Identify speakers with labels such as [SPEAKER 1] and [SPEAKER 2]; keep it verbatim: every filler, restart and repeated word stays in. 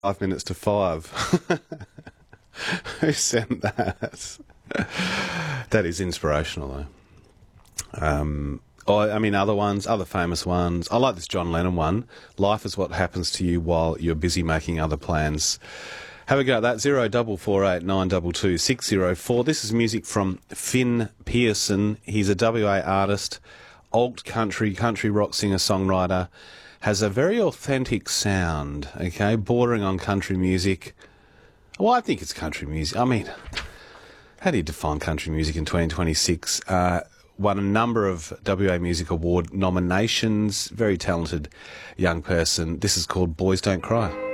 [SPEAKER 1] Five minutes to five. Who sent that? That is inspirational, though. Um, oh, I mean, other ones, other famous ones. I like this John Lennon one. Life is what happens to you while you're busy making other plans. Have a go at that. Zero double four eight nine double two six zero four. This is music from Finn Pearson. He's a W A artist, alt country, country rock singer, songwriter. Has a very authentic sound, okay, bordering on country music. Well, I think it's country music. I mean, how do you define country music in twenty twenty-six? Uh, won a number of W A Music Award nominations. Very talented young person. This is called Boys Don't Cry.